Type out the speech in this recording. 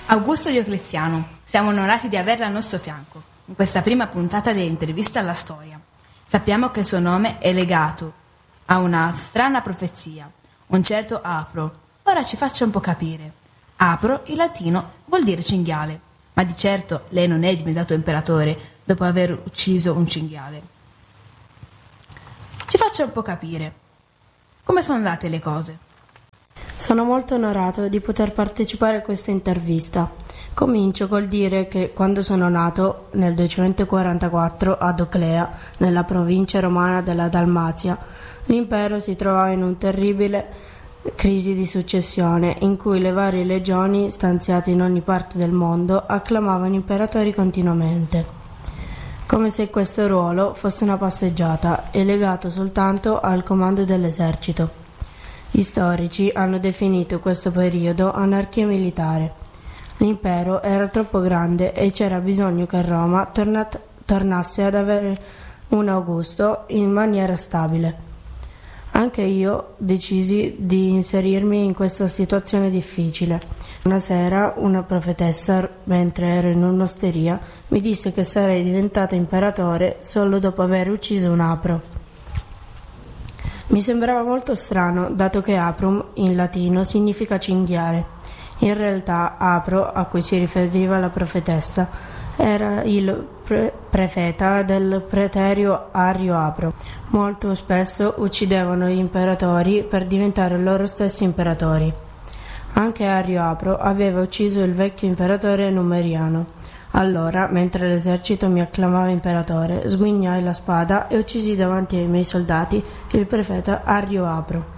Augusto Diocleziano, siamo onorati di averla al nostro fianco in questa prima puntata dell'intervista alla storia. Sappiamo che il suo nome è legato a una strana profezia, un certo Apro. Ora ci faccia un po' capire. Apro in latino vuol dire cinghiale, ma di certo lei non è diventato imperatore dopo aver ucciso un cinghiale. Ci faccia un po' capire. Come sono andate le cose? Sono molto onorato di poter partecipare a questa intervista. Comincio col dire che quando sono nato, nel 244, ad Oclea, nella provincia romana della Dalmazia, l'impero si trovava in una terribile crisi di successione, in cui le varie legioni, stanziate in ogni parte del mondo, acclamavano imperatori continuamente, come se questo ruolo fosse una passeggiata e legato soltanto al comando dell'esercito. Gli storici hanno definito questo periodo anarchia militare. L'impero era troppo grande e c'era bisogno che Roma tornasse ad avere un Augusto in maniera stabile. Anche io decisi di inserirmi in questa situazione difficile. Una sera una profetessa, mentre ero in un'osteria, mi disse che sarei diventato imperatore solo dopo aver ucciso un Apro. Mi sembrava molto strano, dato che Aprum in latino significa cinghiale. In realtà Apro, a cui si riferiva la profetessa, era il prefeta del preterio Arrio Apro. Molto spesso uccidevano gli imperatori per diventare loro stessi imperatori. Anche Arrio Apro aveva ucciso il vecchio imperatore Numeriano. Allora, mentre l'esercito mi acclamava imperatore, sguignai la spada e uccisi davanti ai miei soldati il prefeta Arrio Apro.